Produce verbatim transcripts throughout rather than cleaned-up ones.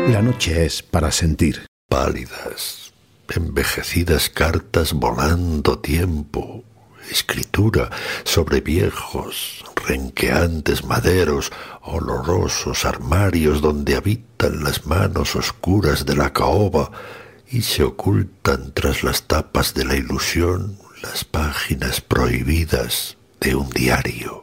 La noche es para sentir. Pálidas, envejecidas cartas volando tiempo, escritura sobre viejos, renqueantes maderos, olorosos armarios donde habitan las manos oscuras de la caoba y se ocultan tras las tapas de la ilusión las páginas prohibidas de un diario.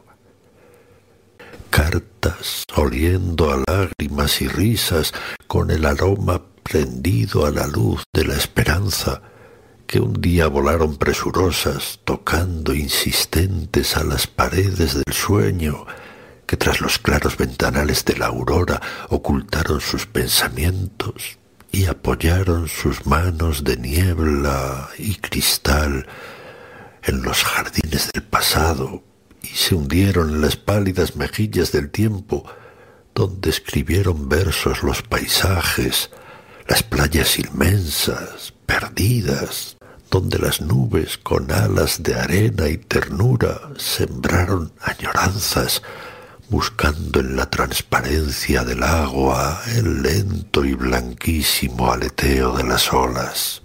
Cartas oliendo a lágrimas y risas con el aroma prendido a la luz de la esperanza, que un día volaron presurosas, tocando insistentes a las paredes del sueño, que tras los claros ventanales de la aurora ocultaron sus pensamientos y apoyaron sus manos de niebla y cristal en los jardines del pasado y se hundieron en las pálidas mejillas del tiempo, donde escribieron versos los paisajes, las playas inmensas, perdidas, donde las nubes con alas de arena y ternura sembraron añoranzas, buscando en la transparencia del agua el lento y blanquísimo aleteo de las olas.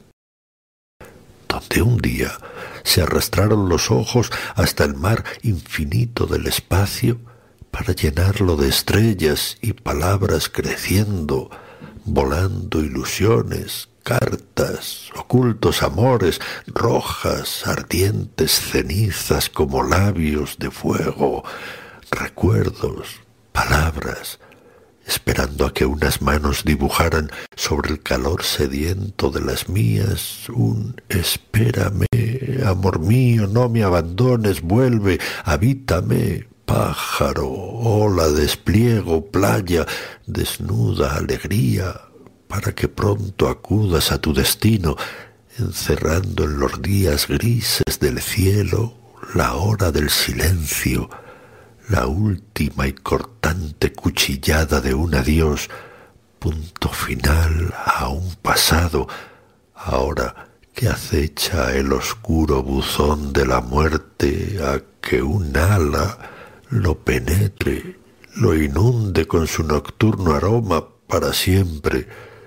Donde un día se arrastraron los ojos hasta el mar infinito del espacio para llenarlo de estrellas y palabras creciendo, volando ilusiones, cartas, ocultos amores, rojas, ardientes cenizas como labios de fuego, recuerdos, palabras, esperando a que unas manos dibujaran sobre el calor sediento de las mías un espérame, amor mío, no me abandones, vuelve, habítame, pájaro, ola, despliego, playa, desnuda alegría, para que pronto acudas a tu destino, encerrando en los días grises del cielo la hora del silencio, la última y cortante cuchillada de un adiós, punto final a un pasado, ahora que acecha el oscuro buzón de la muerte a que un ala lo penetre, lo inunde con su nocturno aroma para siempre.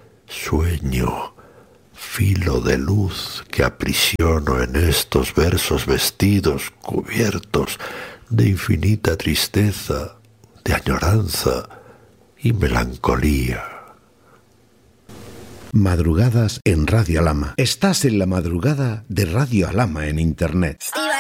Sueño, filo de luz que aprisiono en estos versos vestidos, cubiertos de infinita tristeza, de añoranza y melancolía. Madrugadas en Radio Alhama. Estás en la madrugada de Radio Alhama en Internet.